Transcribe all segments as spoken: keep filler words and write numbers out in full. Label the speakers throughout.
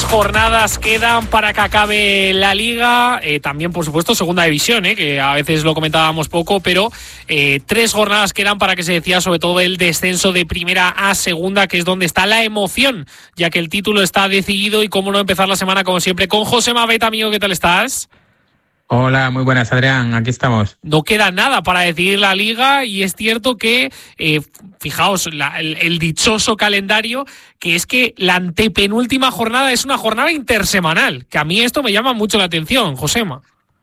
Speaker 1: jornadas quedan para que acabe la Liga, eh, también por supuesto Segunda División, eh, que a veces lo comentábamos poco, pero eh, tres jornadas quedan para que se decida sobre todo el descenso de Primera a Segunda, que es donde está la emoción, ya que el título está decidido. Y cómo no empezar la semana como siempre con Josema Beta, amigo, ¿qué tal estás?
Speaker 2: Hola, muy buenas, Adrián, aquí estamos.
Speaker 1: No queda nada para decidir la Liga y es cierto que, eh, fijaos, la, el, el dichoso calendario, que es que la antepenúltima jornada es una jornada intersemanal, que a mí esto me llama mucho la atención, Josema.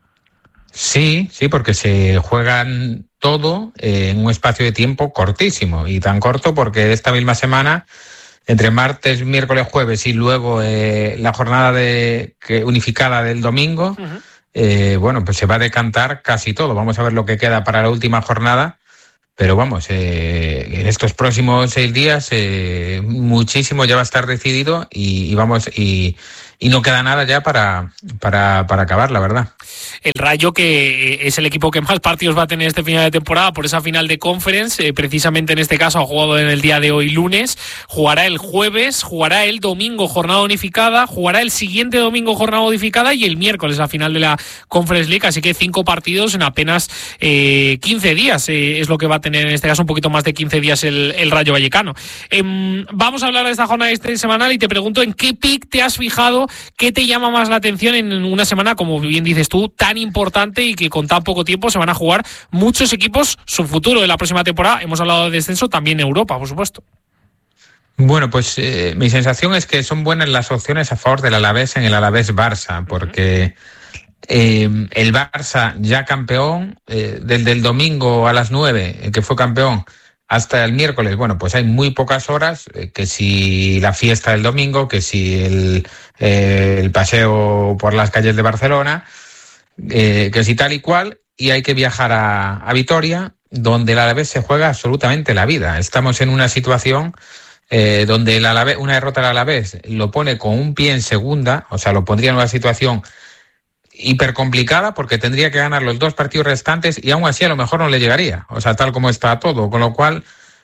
Speaker 2: Sí, sí, porque se juegan todo en un espacio de tiempo cortísimo, y tan corto porque esta misma semana, entre martes, miércoles, jueves y luego eh, la jornada de, que, unificada del domingo, uh-huh. Eh, bueno, pues se va a decantar casi todo. Vamos a ver lo que queda para la última jornada, pero vamos, eh, en estos próximos seis días eh, muchísimo ya va a estar decidido y, y vamos y, y no queda nada ya para, para, para acabar, la verdad.
Speaker 1: El Rayo, que es el equipo que más partidos va a tener este final de temporada por esa final de Conference, eh, precisamente en este caso ha jugado en el día de hoy lunes, jugará el jueves, jugará el domingo jornada unificada, jugará el siguiente domingo jornada unificada y el miércoles la final de la Conference League, así que cinco partidos en apenas eh, quince días, eh, es lo que va a tener en este caso, un poquito más de quince días el, el Rayo Vallecano. Eh, vamos a hablar de esta jornada este semanal y te pregunto en qué pick te has fijado, qué te llama más la atención en una semana, como bien dices tú, tan importante y que con tan poco tiempo se van a jugar muchos equipos su futuro de la próxima temporada. Hemos hablado de descenso, también Europa, por supuesto.
Speaker 2: Bueno, pues eh, mi sensación es que son buenas las opciones a favor del Alavés en el Alavés-Barça, porque eh, el Barça ya campeón, eh, desde el domingo a las nueve, eh, que fue campeón, hasta el miércoles, bueno, pues hay muy pocas horas, eh, que si la fiesta del domingo, que si el, eh, el paseo por las calles de Barcelona, Eh, que si tal y cual, y hay que viajar a, a Vitoria, donde el Alavés se juega absolutamente la vida. Estamos en una situación eh, donde el Alavés, una derrota al Alavés lo pone con un pie en segunda, o sea, lo pondría en una situación hiper complicada porque tendría que ganar los dos partidos restantes y aún así a lo mejor no le llegaría, o sea, tal como está todo, con lo cual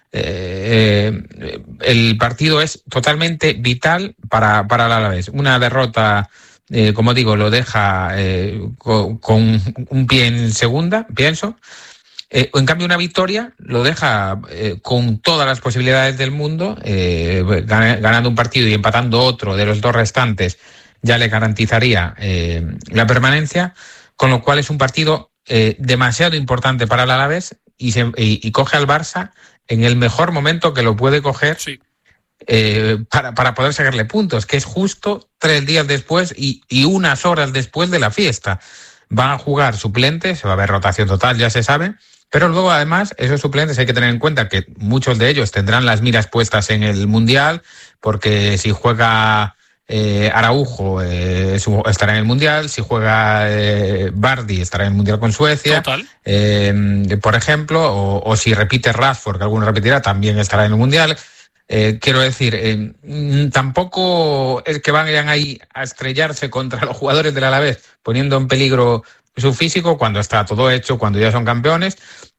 Speaker 2: eh, eh, el partido es totalmente vital para, para el Alavés. Una derrota, Eh, como digo, lo deja eh, con, con un pie en segunda, pienso. Eh, en cambio, una victoria lo deja eh, con todas las posibilidades del mundo, eh, ganando un partido y empatando otro de los dos restantes, ya le garantizaría eh, la permanencia, con lo cual es un partido eh, demasiado importante para el Alavés y, se, y, y coge al Barça en el mejor momento que lo puede coger. Sí. Eh, para, para poder sacarle puntos, que es justo tres días después y, y unas horas después de la fiesta. Van a jugar suplentes, se va a haber rotación total, ya se sabe, pero luego además esos suplentes hay que tener en cuenta que muchos de ellos tendrán las miras puestas en el Mundial, porque si juega eh, Araujo eh, estará en el Mundial, si juega eh, Vardy estará en el Mundial con Suecia, eh, por ejemplo, o, o si repite Rashford, que alguno repetirá, también estará en el Mundial. Eh, quiero decir, eh, tampoco es que vayan ahí a estrellarse contra los jugadores del Alavés, poniendo en peligro su físico cuando está todo hecho, cuando ya son campeones.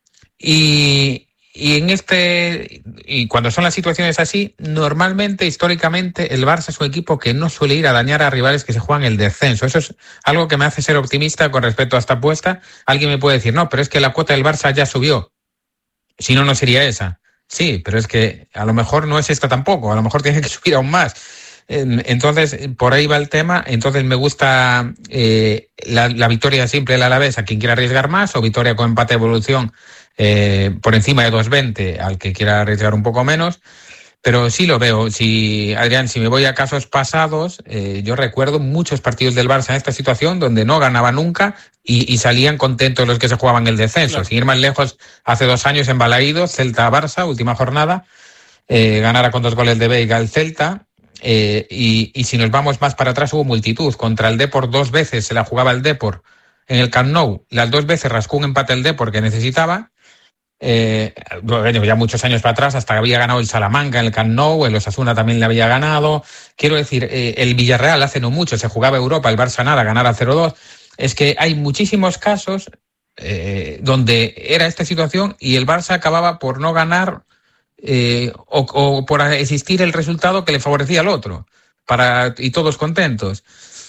Speaker 2: Y, y en este y cuando son las situaciones así, normalmente, históricamente, el Barça es un equipo que no suele ir a dañar a rivales que se juegan el descenso. Eso es algo que me hace ser optimista con respecto a esta apuesta. Alguien me puede decir, no, pero es que la cuota del Barça ya subió. Si no, no sería esa. Sí, pero es que a lo mejor no es esta tampoco, a lo mejor tiene que subir aún más. Entonces, por ahí va el tema. Entonces me gusta eh, la, la victoria simple del Alavés a quien quiera arriesgar más, o victoria con empate de evolución eh, por encima de dos veinte al que quiera arriesgar un poco menos. Pero sí lo veo. Si, Adrián, si me voy a casos pasados, eh, yo recuerdo muchos partidos del Barça en esta situación donde no ganaba nunca y, y salían contentos los que se jugaban el descenso. Claro. Sin ir más lejos, hace dos años en Balaído, Celta-Barça, última jornada, eh, ganara con dos goles de Veiga el Celta. Eh, y, y si nos vamos más para atrás, hubo multitud. Contra el Depor dos veces se la jugaba el Depor en el Camp Nou. Las dos veces rascó un empate el Depor que necesitaba. Eh, bueno, ya muchos años para atrás, hasta que había ganado el Salamanca en el Camp Nou, el Osasuna también le había ganado. Quiero decir, eh, el Villarreal hace no mucho se jugaba Europa, el Barça nada, ganara cero dos. Es que hay muchísimos casos eh, donde era esta situación y el Barça acababa por no ganar eh, o, o por existir el resultado que le favorecía al otro. para y todos contentos.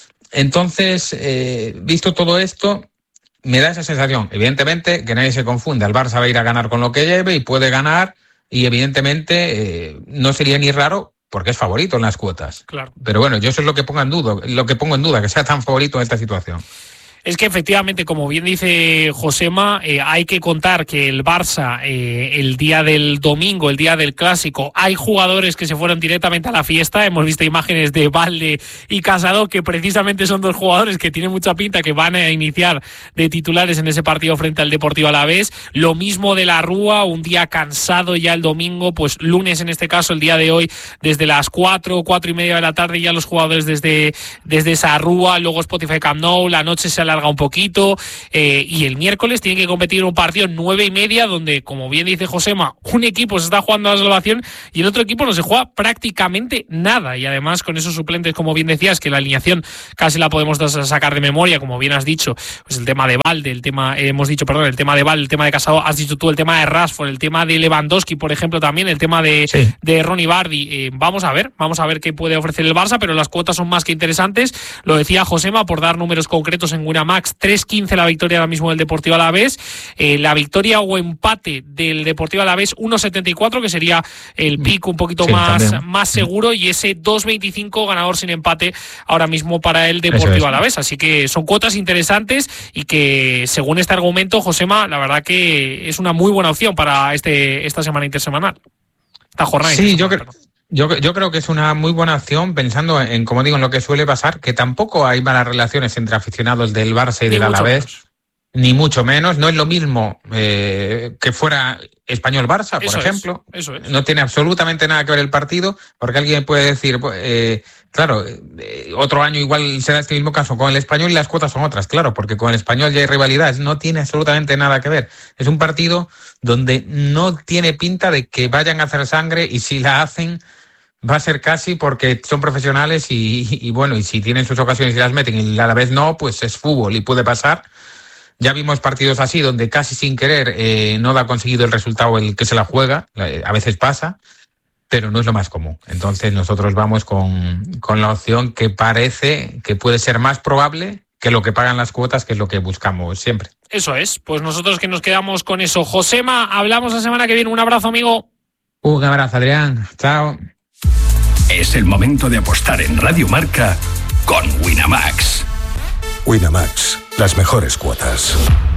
Speaker 2: Entonces, eh, visto todo esto, me da esa sensación. Evidentemente, que nadie se confunda. El Barça va a ir a ganar con lo que lleve y puede ganar. Y evidentemente eh, no sería ni raro porque es favorito en las cuotas.
Speaker 1: Claro.
Speaker 2: Pero bueno, yo eso es lo que pongo en duda, lo que pongo en duda, que sea tan favorito en esta situación.
Speaker 1: Es que efectivamente, como bien dice Josema, eh, hay que contar que el Barça, eh, el día del domingo, el día del Clásico, hay jugadores que se fueron directamente a la fiesta. Hemos visto imágenes de Valde y Casado, que precisamente son dos jugadores que tienen mucha pinta que van a iniciar de titulares en ese partido frente al Deportivo Alavés. Lo mismo de la Rúa, un día cansado ya el domingo, pues lunes en este caso, el día de hoy, desde las cuatro, cuatro y media de la tarde, ya los jugadores desde, desde esa Rúa, luego Spotify Camp Nou, la noche se alarga un poquito, eh, y el miércoles tiene que competir un partido en nueve y media donde, como bien dice Josema, un equipo se está jugando a la salvación y el otro equipo no se juega prácticamente nada, y además con esos suplentes, como bien decías, que la alineación casi la podemos sacar de memoria, como bien has dicho, pues el tema de Valde, el tema, eh, hemos dicho, perdón, el tema de Valde, el tema de Casado, has dicho tú, el tema de Rashford, el tema de Lewandowski, por ejemplo, también, el tema de, sí. de Ronnie Bardi. Eh, vamos a ver, vamos a ver qué puede ofrecer el Barça, pero las cuotas son más que interesantes. Lo decía Josema, por dar números concretos en Winamax, tres quince la victoria ahora mismo del Deportivo Alavés, eh, la victoria o empate del Deportivo Alavés uno setenta y cuatro, que sería el pico un poquito sí, más, más seguro, y ese dos veinticinco ganador sin empate ahora mismo para el Deportivo Alavés. Así que son cuotas interesantes y que, según este argumento, Josema, la verdad que es una muy buena opción para este esta semana intersemanal. Esta jornada.
Speaker 2: Sí, yo creo... Yo, yo creo que es una muy buena opción, pensando en, como digo, en lo que suele pasar, que tampoco hay malas relaciones entre aficionados del Barça y del Alavés, ni mucho menos. No es lo mismo eh, que fuera Español-Barça, por eso ejemplo. Es, eso es. No tiene absolutamente nada que ver el partido, porque alguien puede decir, eh, claro, eh, otro año igual será este mismo caso con el Español y las cuotas son otras, claro, porque con el Español ya hay rivalidades. No tiene absolutamente nada que ver. Es un partido donde no tiene pinta de que vayan a hacer sangre, y si la hacen va a ser casi porque son profesionales y, y, y bueno, y si tienen sus ocasiones y las meten y a la vez no, pues es fútbol y puede pasar. Ya vimos partidos así donde casi sin querer eh, no ha conseguido el resultado el que se la juega, a veces pasa, pero no es lo más común. Entonces nosotros vamos con, con la opción que parece que puede ser más probable que lo que pagan las cuotas, que es lo que buscamos siempre.
Speaker 1: Eso es, pues nosotros que nos quedamos con eso. Josema, hablamos la semana que viene. Un abrazo, amigo.
Speaker 2: Un abrazo, Adrián. Chao.
Speaker 3: Es el momento de apostar en Radio Marca con Winamax.
Speaker 4: Winamax, las mejores cuotas.